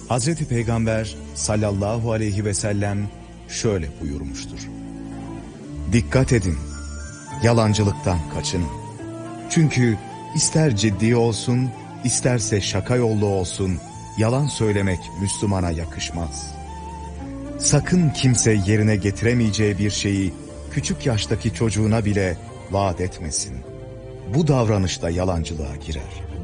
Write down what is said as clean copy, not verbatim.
Hazreti Peygamber sallallahu aleyhi ve sellem şöyle buyurmuştur. Dikkat edin, yalancılıktan kaçının. Çünkü ister ciddi olsun, isterse şaka yollu olsun, yalan söylemek Müslümana yakışmaz. Sakın kimse yerine getiremeyeceği bir şeyi küçük yaştaki çocuğuna bile vaat etmesin. Bu davranışta yalancılığa girer.